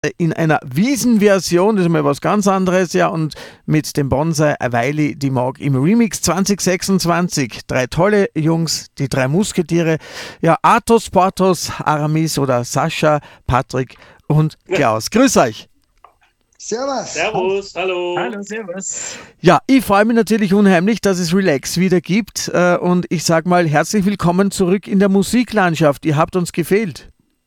in einer Wiesenversion, das ist mal was ganz anderes, ja, und mit dem Bonsai Weili die Mag im Remix 2026. 3 tolle Jungs, die 3 Musketiere, ja, Athos, Porthos, Aramis oder Sascha, Patrick und Klaus. Grüß euch! Servus. Servus, hallo. Hallo, servus. Ja, ich freue mich natürlich unheimlich, dass es Relax wieder gibt und ich sage mal herzlich willkommen zurück in der Musiklandschaft. Ihr habt uns gefehlt.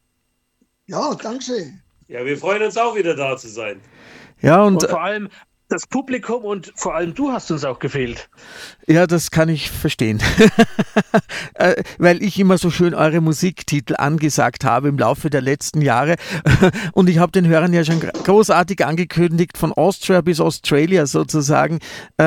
Ja, dankeschön. Ja, wir freuen uns auch wieder da zu sein. Ja, Und vor allem das Publikum und vor allem du hast uns auch gefehlt. Ja, das kann ich verstehen. Weil ich immer so schön eure Musiktitel angesagt habe im Laufe der letzten Jahre. Und ich habe den Hörern ja schon großartig angekündigt, von Austria bis Australia sozusagen,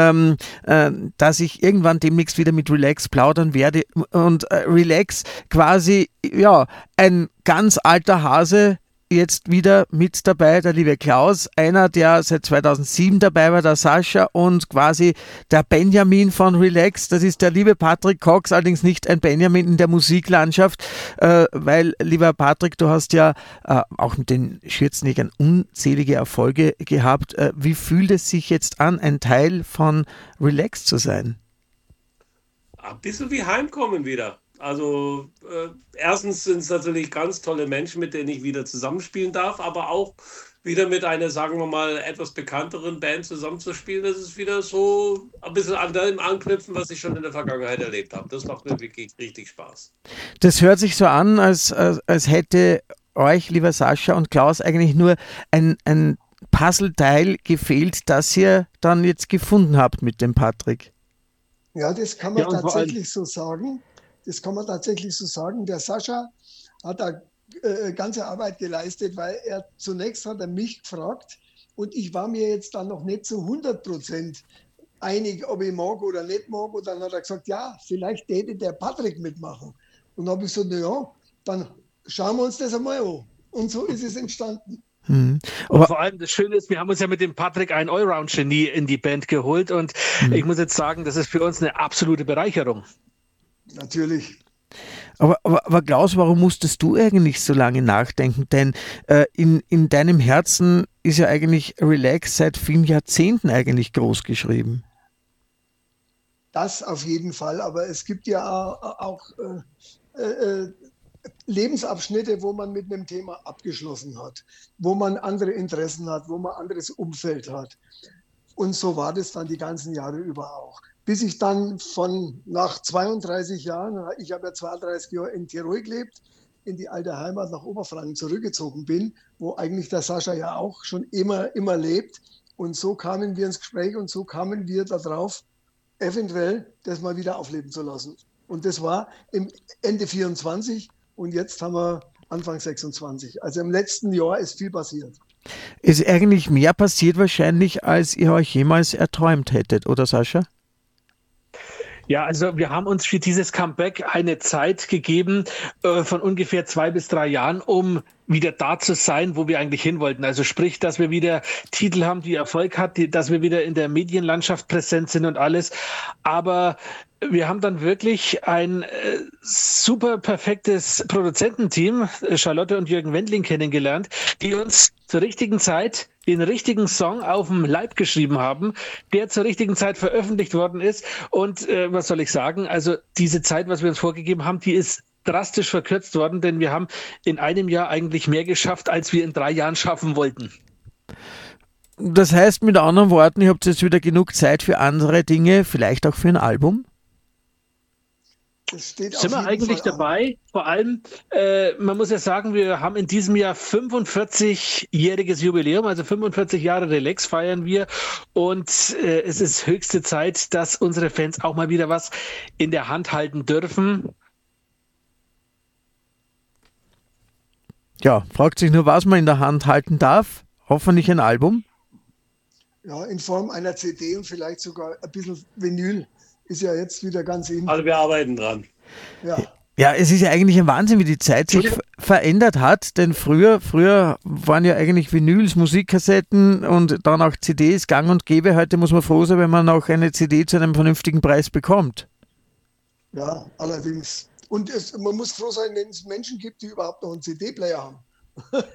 dass ich irgendwann demnächst wieder mit Relax plaudern werde. Und Relax quasi, ja, ein ganz alter Hase, jetzt wieder mit dabei, der liebe Klaus, einer, der seit 2007 dabei war, der Sascha, und quasi der Benjamin von Relax, das ist der liebe Patrick Cox, allerdings nicht ein Benjamin in der Musiklandschaft, weil, lieber Patrick, du hast ja auch mit den Schürzenjägern unzählige Erfolge gehabt. Wie fühlt es sich jetzt an, ein Teil von Relax zu sein? Ein bisschen wie Heimkommen wieder. Also erstens sind es natürlich ganz tolle Menschen, mit denen ich wieder zusammenspielen darf, aber auch wieder mit einer, sagen wir mal, etwas bekannteren Band zusammenzuspielen. Das ist wieder so ein bisschen an dem anknüpfen, was ich schon in der Vergangenheit erlebt habe. Das macht mir wirklich richtig Spaß. Das hört sich so an, als hätte euch, lieber Sascha und Klaus, eigentlich nur ein Puzzleteil gefehlt, das ihr dann jetzt gefunden habt mit dem Patrick. Ja, das kann man tatsächlich so sagen. Das kann man tatsächlich so sagen. Der Sascha hat da ganze Arbeit geleistet, weil zunächst hat er mich gefragt und ich war mir jetzt dann noch nicht zu 100% einig, ob ich mag oder nicht mag. Und dann hat er gesagt, ja, vielleicht täte der Patrick mitmachen. Und dann habe ich gesagt, naja, dann schauen wir uns das einmal an. Und so ist es entstanden. Aber vor allem das Schöne ist, wir haben uns ja mit dem Patrick ein Allround-Genie in die Band geholt und ich muss jetzt sagen, das ist für uns eine absolute Bereicherung. Natürlich. Aber Klaus, warum musstest du eigentlich so lange nachdenken? Denn in deinem Herzen ist ja eigentlich Relax seit vielen Jahrzehnten eigentlich groß geschrieben. Das auf jeden Fall, aber es gibt ja auch Lebensabschnitte, wo man mit einem Thema abgeschlossen hat, wo man andere Interessen hat, wo man anderes Umfeld hat. Und so war das dann die ganzen Jahre über auch. Bis ich dann nach 32 Jahren, ich habe ja 32 Jahre in Tirol gelebt, in die alte Heimat nach Oberfranken zurückgezogen bin, wo eigentlich der Sascha ja auch schon immer lebt. Und so kamen wir ins Gespräch und so kamen wir darauf, eventuell das mal wieder aufleben zu lassen. Und das war im Ende 24 und jetzt haben wir Anfang 26. Also im letzten Jahr ist viel passiert. Ist eigentlich mehr passiert wahrscheinlich, als ihr euch jemals erträumt hättet, oder Sascha? Ja, also wir haben uns für dieses Comeback eine Zeit gegeben von ungefähr 2 bis 3 Jahren, um wieder da zu sein, wo wir eigentlich hin wollten. Also sprich, dass wir wieder Titel haben, die Erfolg hat, dass wir wieder in der Medienlandschaft präsent sind und alles. Aber wir haben dann wirklich ein super perfektes Produzententeam, Charlotte und Jürgen Wendling, kennengelernt, die uns zur richtigen Zeit den richtigen Song auf dem Leib geschrieben haben, der zur richtigen Zeit veröffentlicht worden ist. Und was soll ich sagen? Also diese Zeit, was wir uns vorgegeben haben, die ist drastisch verkürzt worden, denn wir haben in einem Jahr eigentlich mehr geschafft, als wir in 3 Jahren schaffen wollten. Das heißt mit anderen Worten, ihr habt jetzt wieder genug Zeit für andere Dinge, vielleicht auch für ein Album? Sind wir eigentlich dabei? Vor allem, man muss ja sagen, wir haben in diesem Jahr 45-jähriges Jubiläum, also 45 Jahre Relax feiern wir und es ist höchste Zeit, dass unsere Fans auch mal wieder was in der Hand halten dürfen. Ja, fragt sich nur, was man in der Hand halten darf. Hoffentlich ein Album. Ja, in Form einer CD und vielleicht sogar ein bisschen Vinyl. Ist ja jetzt wieder ganz in. Also wir arbeiten dran. Ja. Ja, es ist ja eigentlich ein Wahnsinn, wie die Zeit sich verändert hat, denn früher waren ja eigentlich Vinyls, Musikkassetten und dann auch CDs gang und gäbe. Heute muss man froh sein, wenn man auch eine CD zu einem vernünftigen Preis bekommt. Ja, allerdings. Und man muss froh sein, wenn es Menschen gibt, die überhaupt noch einen CD-Player haben.